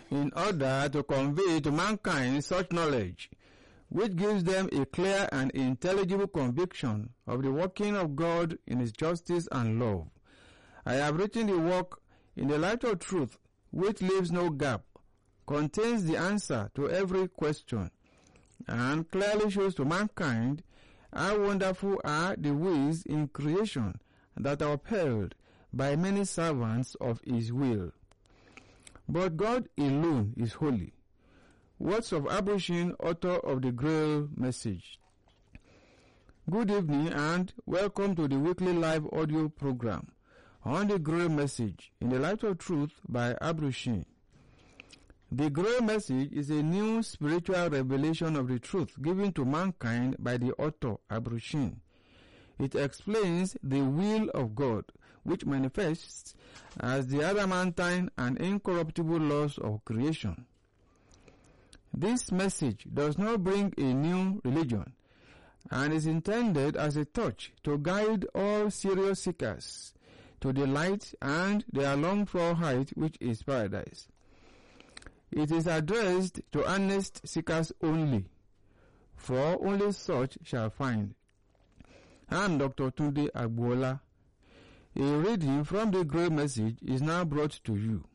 in order to convey to mankind such knowledge, which gives them a clear and intelligible conviction of the working of God in His justice and love. I have written the work in the light of truth, which leaves no gap, contains the answer to every question, and clearly shows to mankind how wonderful are the ways in creation that are upheld by many servants of His will. But God alone is holy. Words of Abushin, author of the Grail Message. Good evening and welcome to the weekly live audio program on the Grail Message in the Light of Truth by Abushin. The Grail Message is a new spiritual revelation of the truth given to mankind by the author Abushin. It explains the will of God, which manifests as the adamantine and incorruptible laws of creation. This message does not bring a new religion and is intended as a torch to guide all serious seekers to the light and their longed-for height, which is paradise. It is addressed to earnest seekers only, for only such shall find. I am Dr. Tunde Agbola. A reading from the Grail Message is now brought to you.